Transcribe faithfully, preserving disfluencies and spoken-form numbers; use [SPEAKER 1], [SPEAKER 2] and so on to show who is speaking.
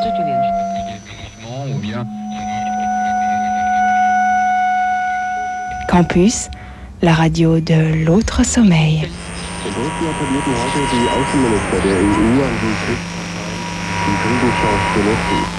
[SPEAKER 1] Ou bien...
[SPEAKER 2] Campus, la radio de l'autre sommeil.
[SPEAKER 3] Russland appellierten heute die Außenminister der E U an die Kriegschance benutzen.